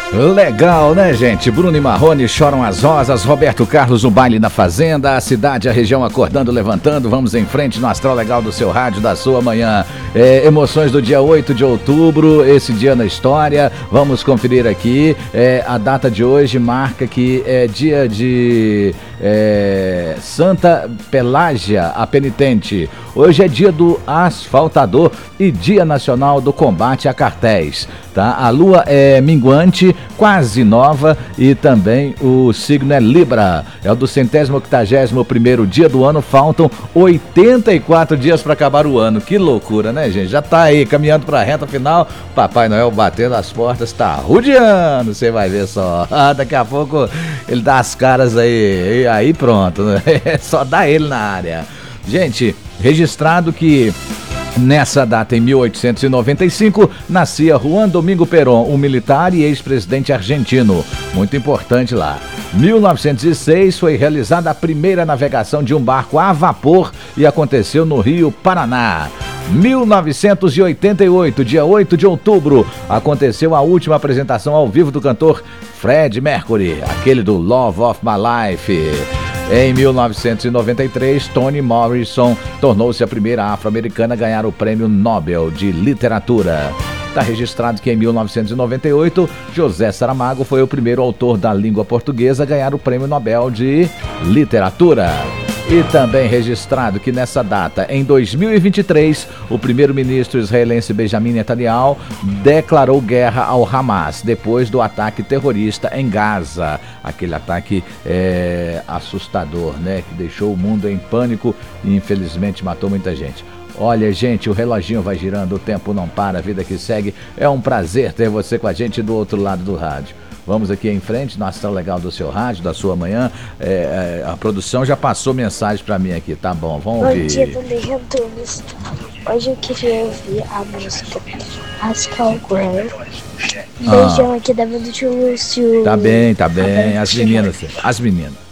Legal, né, gente? Bruno e Marrone, Choram as Rosas, Roberto Carlos, O Baile na Fazenda, a cidade, a região acordando, levantando. Vamos em frente no Astral Legal do seu rádio, da sua manhã. Emoções do dia 8 de outubro, esse dia na história. Vamos conferir aqui. A data de hoje marca que é dia de Santa Pelágia, a penitente. Hoje é dia do asfaltador e dia nacional do combate a cartéis, tá? A lua é minguante, quase nova, e também o signo é Libra. É o do 181º dia do ano, faltam 84 dias para acabar o ano. Que loucura, né, gente? Já tá aí, caminhando para a reta final. Papai Noel batendo as portas, tá rodeando, você vai ver só. Daqui a pouco ele dá as caras aí, e aí pronto, né? Só dá ele na área. Gente, registrado que nessa data, em 1895, nascia Juan Domingo Perón, um militar e ex-presidente argentino. Muito importante lá. 1906 foi realizada a primeira navegação de um barco a vapor e aconteceu no Rio Paraná. 1988, dia 8 de outubro, aconteceu a última apresentação ao vivo do cantor Freddie Mercury, aquele do Love of My Life. Em 1993, Toni Morrison tornou-se a primeira afro-americana a ganhar o Prêmio Nobel de Literatura. Está registrado que em 1998, José Saramago foi o primeiro autor da língua portuguesa a ganhar o Prêmio Nobel de Literatura. E também registrado que nessa data, em 2023, o primeiro-ministro israelense Benjamin Netanyahu declarou guerra ao Hamas depois do ataque terrorista em Gaza. Aquele ataque assustador, né? Que deixou o mundo em pânico e infelizmente matou muita gente. Olha, gente, o reloginho vai girando, o tempo não para, a vida que segue. É um prazer ter você com a gente do outro lado do rádio. Vamos aqui em frente, no Astral Legal do seu rádio, da sua manhã. A produção já passou mensagem pra mim aqui, tá bom, vamos ouvir. Bom dia, Vanderlei Antunes. Hoje eu queria ouvir a música Astral Girl. Beijão aqui da banda de Lúcio. Tá bem, as meninas.